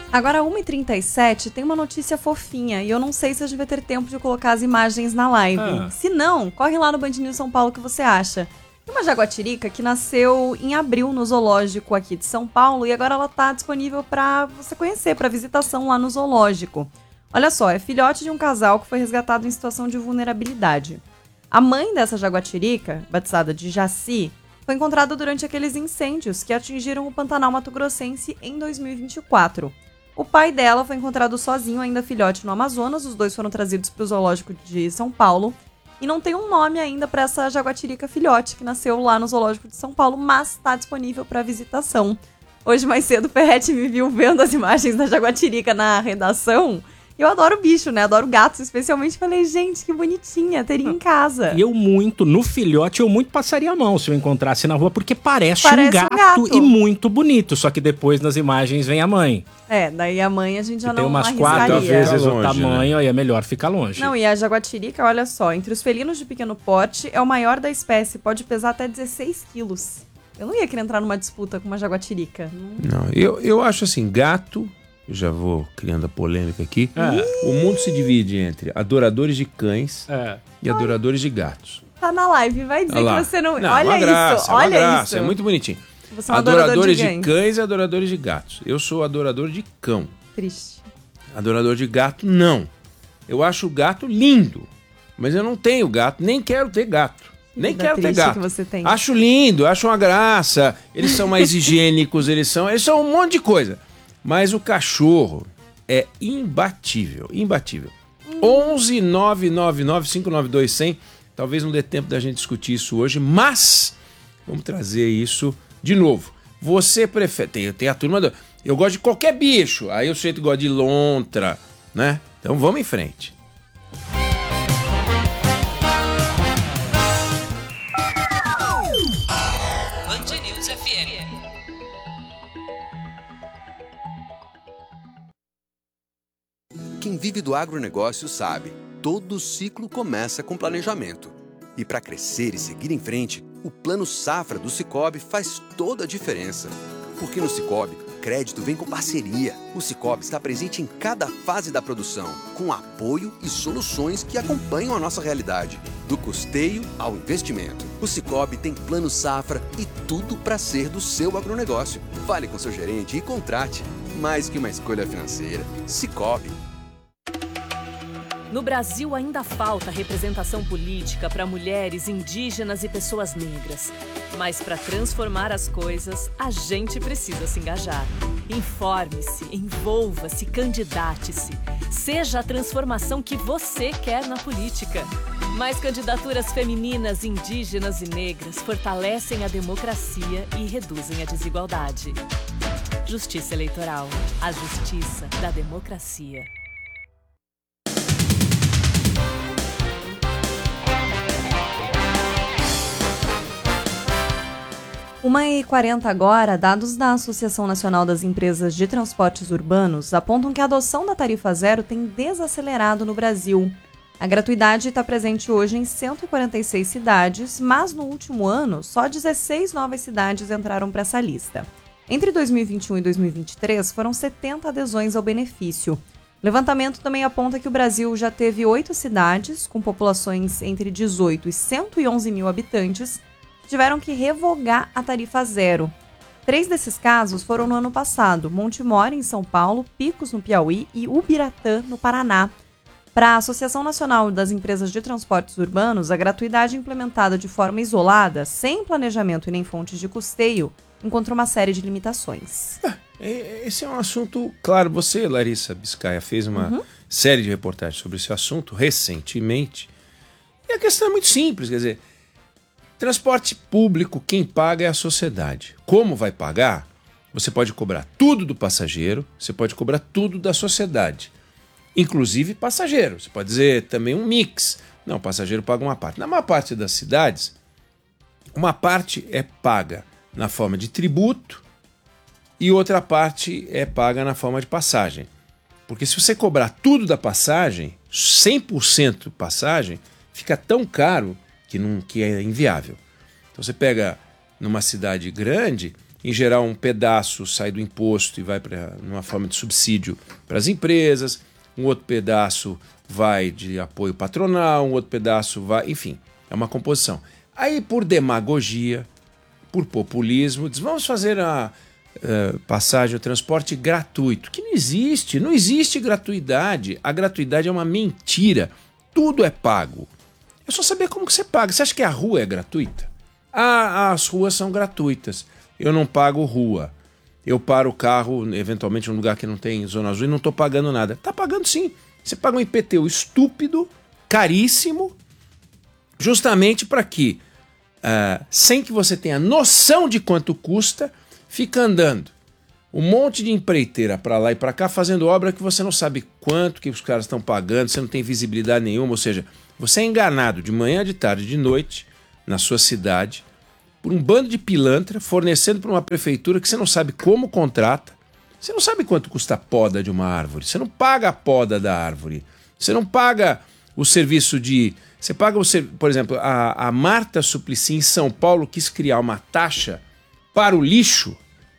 Agora, 1h37, tem uma notícia fofinha e eu não sei se a gente vai ter tempo de colocar as imagens na live. Se não, corre lá no Band News São Paulo que você acha. Tem uma jaguatirica que nasceu em abril no zoológico aqui de São Paulo e agora ela tá disponível para você conhecer, para visitação lá no zoológico. Olha só, é filhote de um casal que foi resgatado em situação de vulnerabilidade. A mãe dessa jaguatirica, batizada de Jaci, foi encontrada durante aqueles incêndios que atingiram o Pantanal Mato-Grossense em 2024. O pai dela foi encontrado sozinho, ainda filhote, no Amazonas. Os dois foram trazidos para o zoológico de São Paulo. E não tem um nome ainda para essa jaguatirica filhote que nasceu lá no zoológico de São Paulo, mas está disponível para visitação. Hoje mais cedo o Ferretti me viu vendo as imagens da jaguatirica na redação. Eu adoro bicho, né? Adoro gatos, especialmente. Falei, gente, que bonitinha, teria em casa. E no filhote, eu muito passaria a mão se eu encontrasse na rua, porque parece um gato e muito bonito. Só que depois nas imagens vem a mãe. Daí a mãe a gente já não arriscaria. Tem umas 4 vezes o tamanho, aí é melhor ficar longe. Não, e a jaguatirica, olha só, entre os felinos de pequeno porte, é o maior da espécie, pode pesar até 16 quilos. Eu não ia querer entrar numa disputa com uma jaguatirica. Não, eu acho assim, gato... Eu já vou criando a polêmica aqui. O mundo se divide entre adoradores de cães e adoradores de gatos. Tá na live, vai dizer que você não... Não, olha graça, olha graça, isso. É muito bonitinho. Você é um adoradores de cães e adoradores de gatos. Eu sou adorador de cão. Triste. Adorador de gato, não. Eu acho o gato lindo, mas eu não tenho gato, nem quero ter gato. Nem quero ter gato. Que você tem. Acho lindo, acho uma graça. Eles são mais higiênicos, eles são um monte de coisa. Mas o cachorro é imbatível, imbatível. 11 999 592 100. Talvez não dê tempo da gente discutir isso hoje, mas vamos trazer isso de novo. Você prefere... Tem a turma do... Eu gosto de qualquer bicho. Aí o sujeito gosta de lontra, né? Então vamos em frente. Band News FM. Quem vive do agronegócio sabe, todo ciclo começa com planejamento. E para crescer e seguir em frente, o Plano Safra do Sicoob faz toda a diferença. Porque no Sicoob, crédito vem com parceria. O Sicoob está presente em cada fase da produção, com apoio e soluções que acompanham a nossa realidade. Do custeio ao investimento. O Sicoob tem Plano Safra e tudo para ser do seu agronegócio. Fale com seu gerente e contrate. Mais que uma escolha financeira, Sicoob. No Brasil ainda falta representação política para mulheres, indígenas e pessoas negras. Mas para transformar as coisas, a gente precisa se engajar. Informe-se, envolva-se, candidate-se. Seja a transformação que você quer na política. Mais candidaturas femininas, indígenas e negras fortalecem a democracia e reduzem a desigualdade. Justiça Eleitoral. A justiça da democracia. 1h40 agora, dados da Associação Nacional das Empresas de Transportes Urbanos apontam que a adoção da tarifa zero tem desacelerado no Brasil. A gratuidade está presente hoje em 146 cidades, mas no último ano, só 16 novas cidades entraram para essa lista. Entre 2021 e 2023, foram 70 adesões ao benefício. O levantamento também aponta que o Brasil já teve 8 cidades, com populações entre 18 e 111 mil habitantes, tiveram que revogar a tarifa zero. 3 desses casos foram no ano passado: Montemor, em São Paulo, Picos, no Piauí, e Ubiratã, no Paraná. Para a Associação Nacional das Empresas de Transportes Urbanos, a gratuidade implementada de forma isolada, sem planejamento e nem fontes de custeio, encontra uma série de limitações. Esse é um assunto, claro, você, Larissa Biscaia, fez uma série de reportagens sobre esse assunto recentemente. E a questão é muito simples, quer dizer, transporte público, quem paga é a sociedade. Como vai pagar? Você pode cobrar tudo do passageiro, você pode cobrar tudo da sociedade. Inclusive passageiro. Você pode dizer também um mix. Não, o passageiro paga uma parte. Na maior parte das cidades, uma parte é paga na forma de tributo e outra parte é paga na forma de passagem. Porque se você cobrar tudo da passagem, 100% passagem, fica tão caro que é inviável. Então você pega numa cidade grande, em geral um pedaço sai do imposto e vai para numa forma de subsídio para as empresas, um outro pedaço vai de apoio patronal, um outro pedaço vai... Enfim, é uma composição. Aí, por demagogia, por populismo, diz, vamos fazer a passagem, o transporte gratuito, que não existe gratuidade. A gratuidade é uma mentira. Tudo é pago. É só saber como que você paga. Você acha que a rua é gratuita? As ruas são gratuitas. Eu não pago rua. Eu paro o carro, eventualmente, em um lugar que não tem zona azul e não estou pagando nada. Está pagando sim. Você paga um IPTU estúpido, caríssimo, justamente para que, sem que você tenha noção de quanto custa, fica andando um monte de empreiteira para lá e para cá fazendo obra que você não sabe quanto que os caras estão pagando, você não tem visibilidade nenhuma, ou seja, você é enganado de manhã, de tarde, de noite, na sua cidade, por um bando de pilantra, fornecendo para uma prefeitura que você não sabe como contrata, você não sabe quanto custa a poda de uma árvore, você não paga a poda da árvore, você não paga o serviço de... Você paga, por exemplo, a Marta Suplicy em São Paulo quis criar uma taxa para o lixo,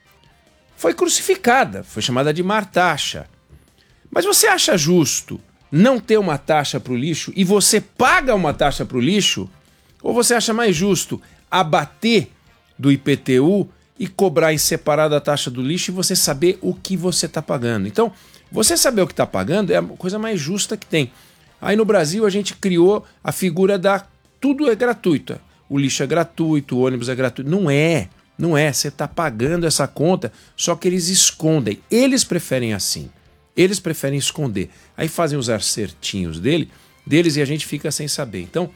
foi crucificada, foi chamada de martaxa. Mas você acha justo não ter uma taxa para o lixo e você paga uma taxa para o lixo? Ou você acha mais justo abater do IPTU e cobrar em separado a taxa do lixo e você saber o que você está pagando? Então, você saber o que está pagando é a coisa mais justa que tem. Aí no Brasil a gente criou a figura da tudo é gratuito. O lixo é gratuito, o ônibus é gratuito. Não é. Você está pagando essa conta, só que eles escondem. Eles preferem assim. Eles preferem esconder. Aí fazem os acertinhos deles e a gente fica sem saber. Então,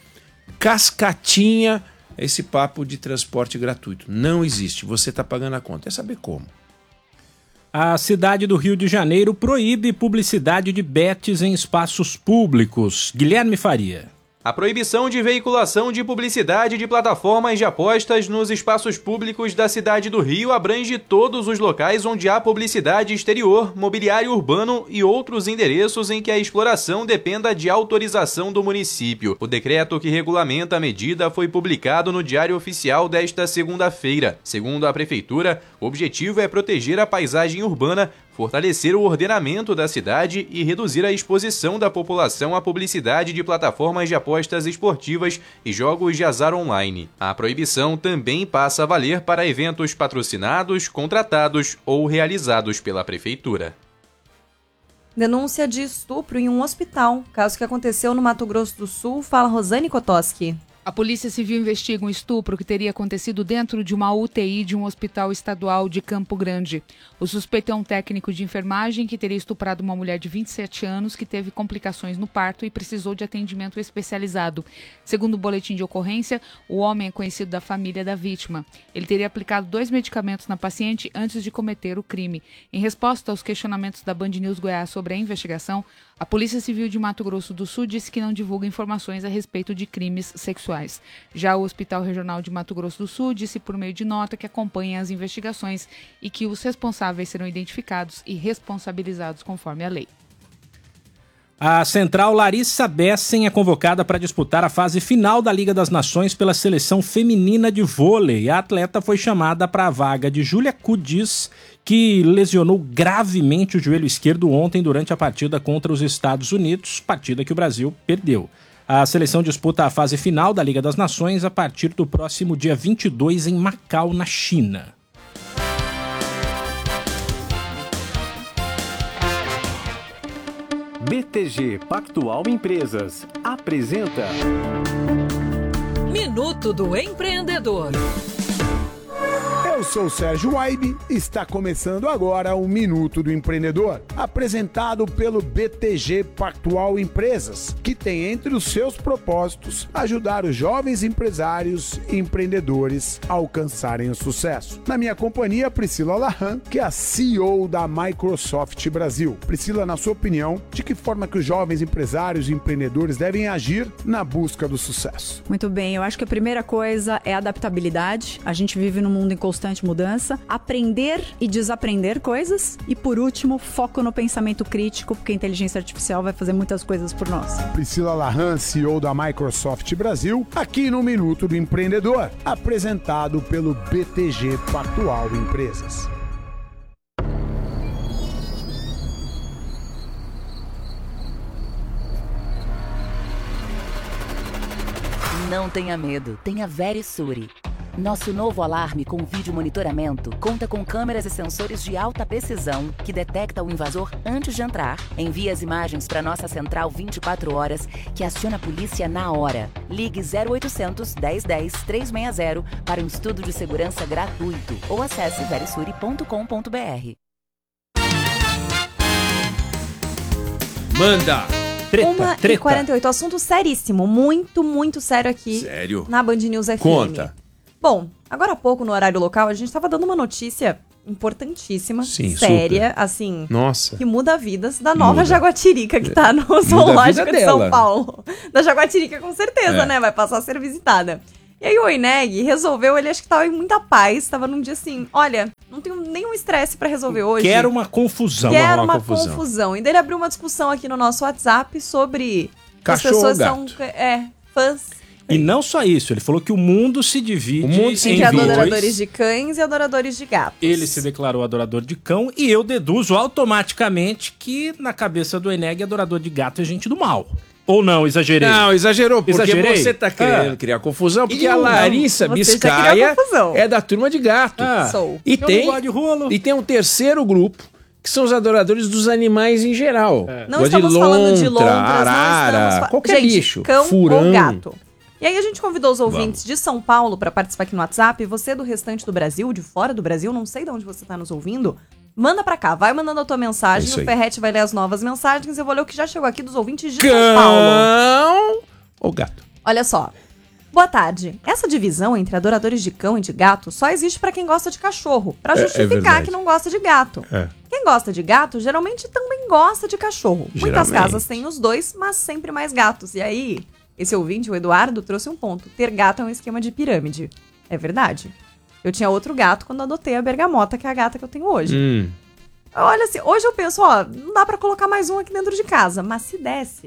cascatinha esse papo de transporte gratuito. Não existe. Você está pagando a conta. É saber como. A cidade do Rio de Janeiro proíbe publicidade de bets em espaços públicos. Guilherme Faria. A proibição de veiculação de publicidade de plataformas de apostas nos espaços públicos da cidade do Rio abrange todos os locais onde há publicidade exterior, mobiliário urbano e outros endereços em que a exploração dependa de autorização do município. O decreto que regulamenta a medida foi publicado no Diário Oficial desta segunda-feira. Segundo a Prefeitura, o objetivo é proteger a paisagem urbana, fortalecer o ordenamento da cidade e reduzir a exposição da população à publicidade de plataformas de apostas esportivas e jogos de azar online. A proibição também passa a valer para eventos patrocinados, contratados ou realizados pela Prefeitura. Denúncia de estupro em um hospital. Caso que aconteceu no Mato Grosso do Sul, fala Rosane Kotoski. A Polícia Civil investiga um estupro que teria acontecido dentro de uma UTI de um hospital estadual de Campo Grande. O suspeito é um técnico de enfermagem que teria estuprado uma mulher de 27 anos que teve complicações no parto e precisou de atendimento especializado. Segundo o boletim de ocorrência, o homem é conhecido da família da vítima. Ele teria aplicado 2 medicamentos na paciente antes de cometer o crime. Em resposta aos questionamentos da Band News Goiás sobre a investigação, a Polícia Civil de Mato Grosso do Sul disse que não divulga informações a respeito de crimes sexuais. Já o Hospital Regional de Mato Grosso do Sul disse por meio de nota que acompanha as investigações e que os responsáveis serão identificados e responsabilizados conforme a lei. A central Larissa Bessen é convocada para disputar a fase final da Liga das Nações pela seleção feminina de vôlei. A atleta foi chamada para a vaga de Júlia Kudis, que lesionou gravemente o joelho esquerdo ontem durante a partida contra os Estados Unidos, partida que o Brasil perdeu. A seleção disputa a fase final da Liga das Nações a partir do próximo dia 22 em Macau, na China. BTG Pactual Empresas apresenta Minuto do Empreendedor. Eu sou o Sérgio Waibe e está começando agora o Minuto do Empreendedor, apresentado pelo BTG Pactual Empresas, que tem entre os seus propósitos ajudar os jovens empresários e empreendedores a alcançarem o sucesso. Na minha companhia, Priscila Lahan, que é a CEO da Microsoft Brasil. Priscila, na sua opinião, de que forma que os jovens empresários e empreendedores devem agir na busca do sucesso? Muito bem, eu acho que a primeira coisa é a adaptabilidade. A gente vive num mundo em constante constante mudança, aprender e desaprender coisas e, por último, foco no pensamento crítico, porque a inteligência artificial vai fazer muitas coisas por nós. Priscila Lahan, CEO da Microsoft Brasil, aqui no Minuto do Empreendedor, apresentado pelo BTG Pactual Empresas. Não tenha medo, tenha Verisure. Nosso novo alarme com vídeo monitoramento conta com câmeras e sensores de alta precisão que detecta o invasor antes de entrar, envia as imagens para nossa central 24 horas, que aciona a polícia na hora. Ligue 0800 1010 360 para um estudo de segurança gratuito ou acesse verisure.com.br. Manda! Treta. 1h48, assunto seríssimo, muito sério aqui. Sério? Na Band News FM. Conta. Bom, agora há pouco no horário local, a gente estava dando uma notícia importantíssima, Sim, séria, super. assim, Nossa. que muda vidas da nova Jaguatirica que tá no zoológico de São Paulo. Da Jaguatirica, com certeza, né? Vai passar a ser visitada. E aí o Oineg resolveu, ele acho que tava em muita paz, tava num dia assim, olha, não tenho nenhum estresse pra resolver hoje. Quero uma confusão. Quero uma confusão. E daí ele abriu uma discussão aqui no nosso WhatsApp sobre cachorro, as pessoas gato. são fãs. E não só isso, ele falou que o mundo se divide Entre adoradores de cães e adoradores de gatos. Ele se declarou adorador de cão e eu deduzo automaticamente que na cabeça do Eneg, adorador de gato é gente do mal. Ou não, exagerei? Não, exagerou, porque Exagerei? você tá querendo criar confusão, porque a Não, Larissa você Biscaia já criou confusão. é da turma de gato. Sou. E Eu tem, não gosto de rolo. e tem um terceiro grupo, que são os adoradores dos animais em geral. Não Gosta estamos falando de lontras, arara, não estamos qualquer gente, bicho, cão furão. ou gato. E aí a gente convidou os ouvintes de São Paulo para participar aqui no WhatsApp. Você do restante do Brasil, de fora do Brasil, não sei de onde você tá nos ouvindo, manda pra cá, vai mandando a tua mensagem, Isso o aí. Ferretti vai ler as novas mensagens, eu vou ler o que já chegou aqui dos ouvintes de São Paulo. Cão ou gato? Olha só. Boa tarde. Essa divisão entre adoradores de cão e de gato só existe pra quem gosta de cachorro, pra justificar verdade. que não gosta de gato. É. Quem gosta de gato geralmente também gosta de cachorro. Muitas Geralmente. casas têm os dois, mas sempre mais gatos. E aí, esse ouvinte, o Eduardo, trouxe um ponto. Ter gato é um esquema de pirâmide. É verdade. Eu tinha outro gato quando adotei a Bergamota, que é a gata que eu tenho hoje. Olha assim, hoje eu penso, ó, não dá pra colocar mais um aqui dentro de casa, mas se desse,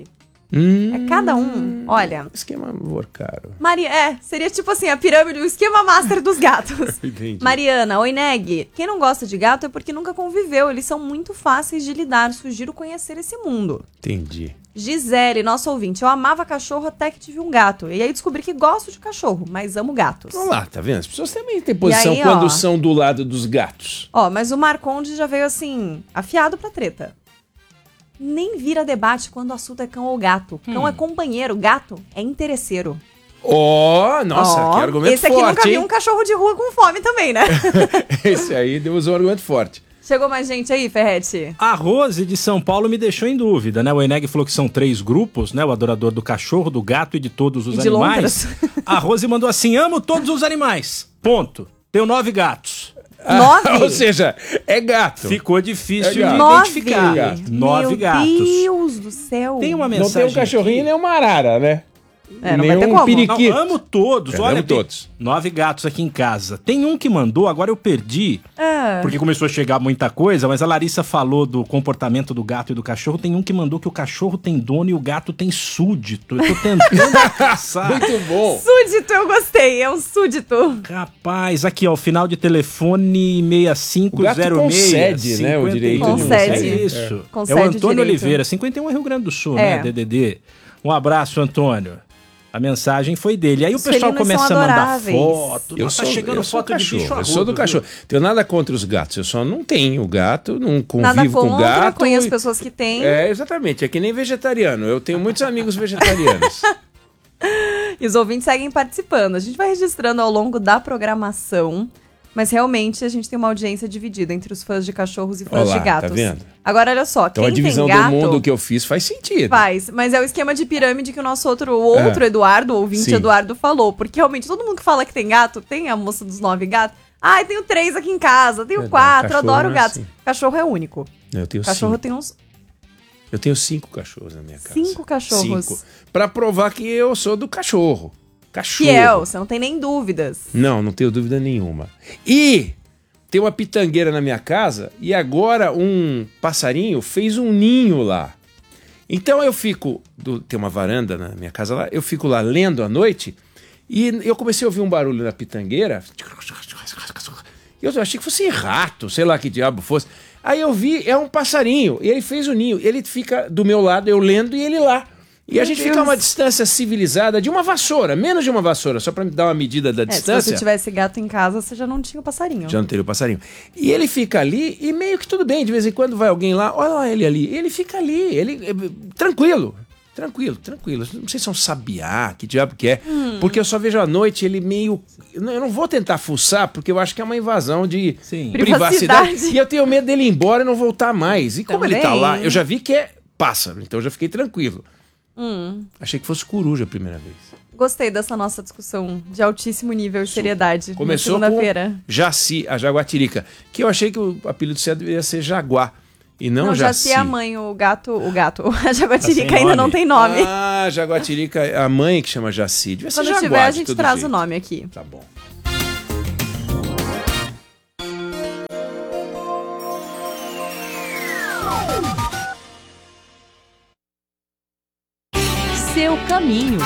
é cada um, olha... Esquema caro. seria tipo assim, a pirâmide, o esquema master dos gatos. Entendi. Mariana, oi Neg, quem não gosta de gato é porque nunca conviveu, eles são muito fáceis de lidar, sugiro conhecer esse mundo. Entendi. Gisele, nosso ouvinte, eu amava cachorro até que tive um gato, e aí descobri que gosto de cachorro, mas amo gatos. Olha lá, tá vendo? As pessoas também têm posição aí, quando ó, são do lado dos gatos. Ó, mas o Marconde já veio assim, afiado pra treta. Nem vira debate quando o assunto é cão ou gato. Cão é companheiro, gato é interesseiro. Nossa, que argumento esse aqui forte, nunca viu hein? um cachorro de rua com fome também, né? Esse aí deu um argumento forte. Chegou mais gente aí, Ferretti? A Rose de São Paulo me deixou em dúvida, né? O Eneg falou que são 3 grupos, né? O adorador do cachorro, do gato e de todos os E de animais. lontras. A Rose mandou assim: amo todos os animais. Ponto. Tenho 9 gatos. 9? Ou seja, é gato. Ficou difícil de gato. identificar. 9 gatos. Meu Deus do céu. Tem uma Não mensagem tem um cachorrinho nem uma arara, né? Não nem vai ter um como. periquito. Não, amo todos. É, Olha, amo todos. 9 gatos aqui em casa. Tem um que mandou, agora eu perdi, Ah. porque começou a chegar muita coisa, mas a Larissa falou do comportamento do gato e do cachorro. Tem um que mandou que o cachorro tem dono e o gato tem súdito. Eu tô tentando caçar. Muito bom. Súdito, eu gostei. É um súdito. Rapaz, aqui ó, o final de telefone O gato 6506. concede, né, o direito de Concede. você. Isso. Concede é o o Antônio direito. Oliveira, 51 é Rio Grande do Sul, É. né, DDD. Um abraço, Antônio. A mensagem foi dele. Aí Os o pessoal felinos começa são a mandar adoráveis. foto. Eu Nossa, sou, tá chegando eu sou foto de bicho cachorro, eu arrudo, sou do viu? cachorro. Tenho nada contra os gatos, eu só não tenho gato, não Nada convivo com contra, gato. conheço pessoas que têm. É, exatamente, é que nem vegetariano. Eu tenho muitos amigos vegetarianos. E os ouvintes seguem participando. A gente vai registrando ao longo da programação, mas realmente a gente tem uma audiência dividida entre os fãs de cachorros e fãs Olha lá, de gatos. tá vendo? Agora, olha só, Então quem a divisão tem gato... do mundo que eu fiz faz sentido. Faz, mas é o esquema de pirâmide que o nosso outro Eduardo, o ouvinte Sim. Eduardo, falou. Porque realmente todo mundo que fala que tem gato, tem a moça dos 9 gatos. Ah, eu tenho 3 aqui em casa, tenho Verdade, 4, cachorro adoro não é gatos. assim. Cachorro é único. Eu tenho Cachorro 5. tem uns Eu tenho 5 cachorros na minha casa. 5 cachorros. 5. Pra provar que eu sou do cachorro. Cachorro. Fiel, você não tem nem dúvidas. Não tenho dúvida nenhuma. E tem uma pitangueira na minha casa e agora um passarinho fez um ninho lá. Então eu fico... Tem uma varanda na minha casa lá. Eu fico lá lendo à noite e eu comecei a ouvir um barulho na pitangueira. Eu achei que fosse rato, sei lá que diabo fosse. Aí eu vi, é um passarinho. E ele fez o ninho. Ele fica do meu lado, eu lendo e ele lá. E a gente fica a uma distância civilizada de uma vassoura, menos de uma vassoura, só pra me dar uma medida da distância. Se você tivesse gato em casa, você já não tinha o passarinho. Já não teria o passarinho. E ele fica ali e meio que tudo bem. De vez em quando vai alguém lá, olha lá ele ali. Ele fica ali, tranquilo. Não sei se é um sabiá, que diabo que é. Porque eu só vejo à noite ele meio... Eu não vou tentar fuçar, porque eu acho que é uma invasão de privacidade. E eu tenho medo dele ir embora e não voltar mais. E como ele tá lá, eu já vi que é pássaro, então eu já fiquei tranquilo. Achei que fosse coruja a primeira vez. Gostei dessa nossa discussão de altíssimo nível e seriedade. Começou com Jaci, a jaguatirica, que eu achei que o apelido certo deveria ser Jaguar. E não Jaci. Jaci é a mãe, o gato. A jaguatirica ainda não tem nome. Ah, jaguatirica é a mãe que chama Jaci. Devia ser Quando Jaguar, tiver, a gente traz jeito. o nome aqui. Tá bom. Seu caminho.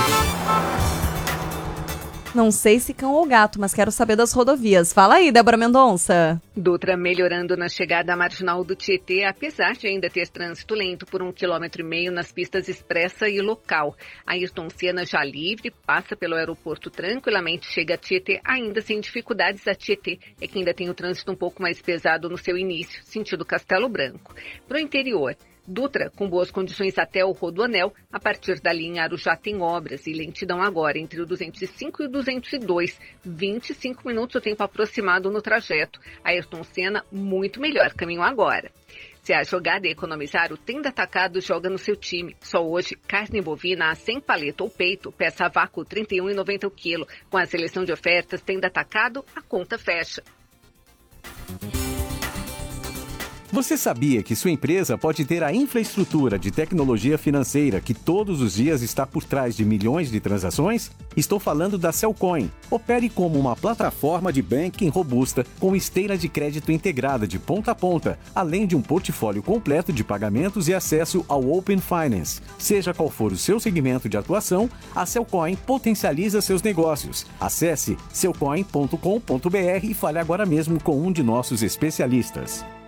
Não sei se cão ou gato, mas quero saber das rodovias. Fala aí, Débora Mendonça. Dutra melhorando na chegada à marginal do Tietê, apesar de ainda ter trânsito lento por 1,5 km nas pistas expressa e local. Ayrton Senna já livre, passa pelo aeroporto tranquilamente, chega a Tietê ainda sem dificuldades. A Tietê é que ainda tem o trânsito um pouco mais pesado no seu início, sentido Castelo Branco. Para o interior, Dutra, com boas condições até o Rodoanel, a partir da linha Arujá tem obras e lentidão agora entre o 205 e o 202, 25 minutos o tempo aproximado no trajeto. Ayrton Senna, muito melhor, caminho agora. Se a jogada é economizar, o Tenda Atacado joga no seu time. Só hoje, carne bovina a 100 paleta ou peito, peça a vácuo R$ 31,90 o quilo. Com a seleção de ofertas Tenda Atacado, a conta fecha. Você sabia que sua empresa pode ter a infraestrutura de tecnologia financeira que todos os dias está por trás de milhões de transações? Estou falando da Cellcoin. Opere como uma plataforma de banking robusta com esteira de crédito integrada de ponta a ponta, além de um portfólio completo de pagamentos e acesso ao Open Finance. Seja qual for o seu segmento de atuação, a Cellcoin potencializa seus negócios. Acesse cellcoin.com.br e fale agora mesmo com um de nossos especialistas.